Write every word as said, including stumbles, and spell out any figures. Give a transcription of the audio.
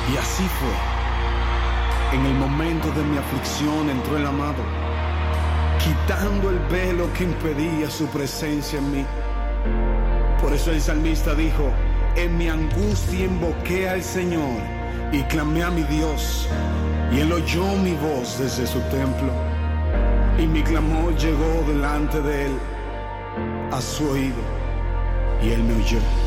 Y así fue. En el momento de mi aflicción entró el amado, quitando el velo que impedía su presencia en mí. Por eso el salmista dijo: en mi angustia invoqué al Señor y clamé a mi Dios, y Él oyó mi voz desde su templo, y mi clamor llegó delante de Él a su oído, y Él me oyó.